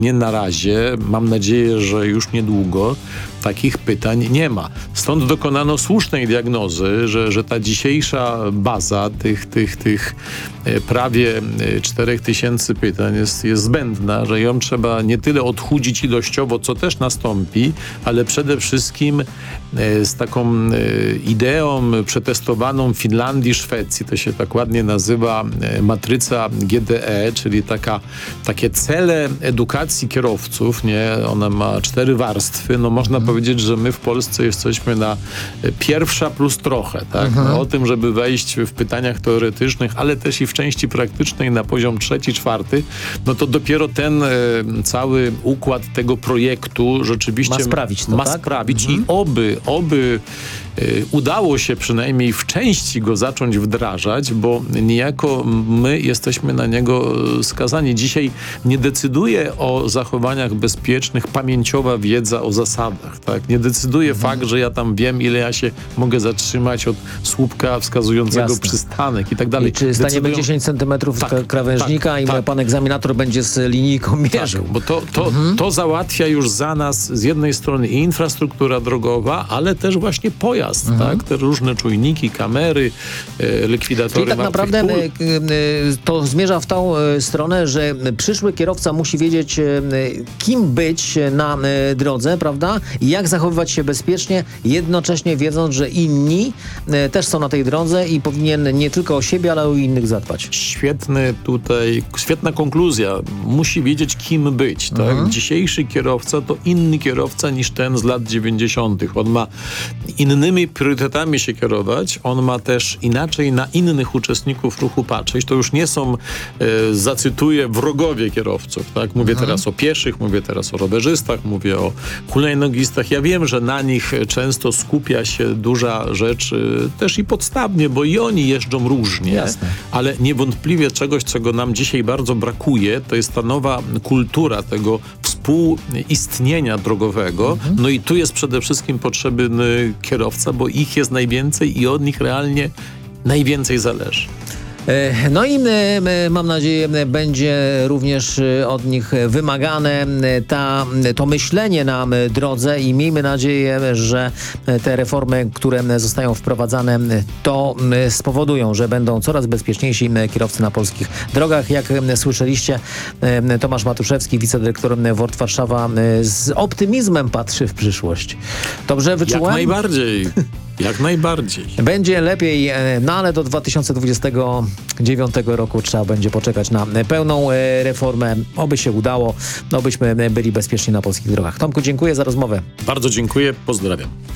Nie na razie, mam nadzieję, że już niedługo takich pytań nie ma. Stąd dokonano słusznej diagnozy, że ta dzisiejsza baza tych prawie 4000 pytań jest zbędna, że ją trzeba nie tyle odchudzić ilościowo, co też nastąpi, ale przede wszystkim z taką ideą przetestowaną w Finlandii, Szwecji, to się tak ładnie nazywa matryca GDE, czyli takie cele edukacji kierowców, nie? Ona ma 4 warstwy, no można powiedzieć, że my w Polsce jesteśmy na pierwsza plus trochę, tak? No, o tym, żeby wejść w pytaniach teoretycznych, ale też i w części praktycznej na poziom 3., 4, no to dopiero ten cały układ tego projektu rzeczywiście ma sprawić i oby udało się przynajmniej w części go zacząć wdrażać, bo niejako my jesteśmy na niego skazani. Dzisiaj nie decyduje o zachowaniach bezpiecznych pamięciowa wiedza o zasadach, tak? Nie decyduje fakt, że ja tam wiem, ile ja się mogę zatrzymać od słupka wskazującego przystanek i tak dalej. I czy staniemy 10 centymetrów krawężnika i pan egzaminator będzie z linijką mierzył. Tak, bo to załatwia już za nas z jednej strony i infrastruktura drogowa, ale też właśnie pojazd, tak? Te różne czujniki, kamery, likwidatory. Czyli tak naprawdę to zmierza w tą stronę, że przyszły kierowca musi wiedzieć, kim być na drodze, prawda? I jak zachowywać się bezpiecznie, jednocześnie wiedząc, że inni też są na tej drodze i powinien nie tylko o siebie, ale o innych zadbać. Świetna konkluzja. Musi wiedzieć, kim być, tak? Dzisiejszy kierowca to inny kierowca niż ten z lat 90. On ma innymi priorytetami się kierować, on ma też inaczej na innych uczestników ruchu patrzeć. To już nie są, zacytuję, wrogowie kierowców, tak? Mówię teraz o pieszych, mówię teraz o rowerzystach, mówię o hulajnogistach. Ja wiem, że na nich często skupia się duża rzecz, też i podstawnie, bo i oni jeżdżą różnie. Jasne. Ale niewątpliwie czegoś, czego nam dzisiaj bardzo brakuje, to jest ta nowa kultura tego współistnienia drogowego. No i tu jest przede wszystkim potrzebny kierowca, bo ich jest najwięcej i od nich realnie najwięcej zależy. No i mam nadzieję, będzie również od nich wymagane to myślenie na drodze i miejmy nadzieję, że te reformy, które zostają wprowadzane, to spowodują, że będą coraz bezpieczniejsi kierowcy na polskich drogach. Jak słyszeliście, Tomasz Matuszewski, wicedyrektor WORD Warszawa, z optymizmem patrzy w przyszłość. Dobrze wyczułem? Jak najbardziej. Jak najbardziej. Będzie lepiej, no ale do 2029 roku trzeba będzie poczekać na pełną reformę. Oby się udało, obyśmy byli bezpieczni na polskich drogach. Tomku, dziękuję za rozmowę. Bardzo dziękuję, pozdrawiam.